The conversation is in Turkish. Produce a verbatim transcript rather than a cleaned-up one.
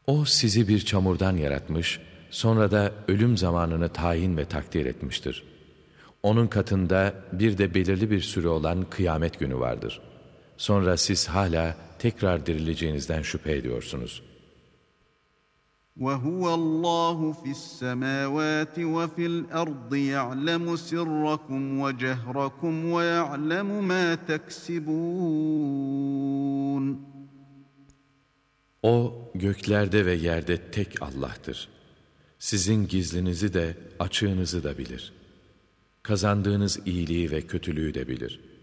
O sizi bir çamurdan yaratmış, sonra da ölüm zamanını tayin ve takdir etmiştir. Onun katında bir de belirli bir süre olan kıyamet günü vardır. Sonra siz hala tekrar dirileceğinizden şüphe ediyorsunuz. وَهُوَ اللّٰهُ فِي السَّمَاوَاتِ وَفِي الْأَرْضِ يَعْلَمُ سِرَّكُمْ وَجَهْرَكُمْ وَيَعْلَمُ مَا تَكْسِبُونَ O göklerde ve yerde tek Allah'tır. Sizin gizlinizi de açığınızı da bilir. Kazandığınız iyiliği ve kötülüğü de bilir.